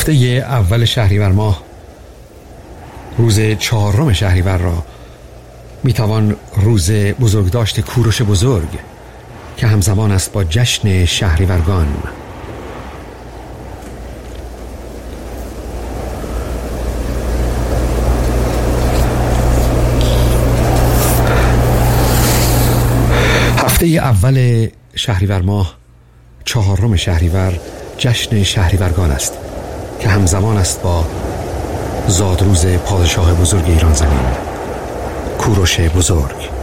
هفته اول شهریور ماه، روز 4 شهریور را میتوان روز بزرگداشت کوروش بزرگ که همزمان است با جشن شهریورگان. هفته اول شهریور ماه، 4 شهریور، جشن شهریورگان است که همزمان است با زادروز پادشاه بزرگ ایران زمین، کوروش بزرگ.